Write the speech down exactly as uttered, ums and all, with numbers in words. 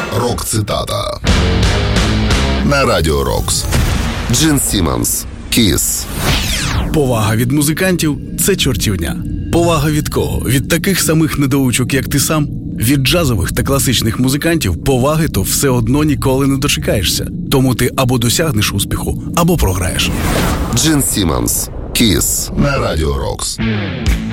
Рок-цитата на Радіо Рокс. Джин Сіммонс, Kiss. Повага від музикантів – це чортівня. Повага від кого? Від таких самих недоучок, як ти сам? Від джазових та класичних музикантів поваги то все одно ніколи не дочекаєшся. Тому ти або досягнеш успіху, або програєш. Джин Сіммонс, Kiss на Радіо Рокс.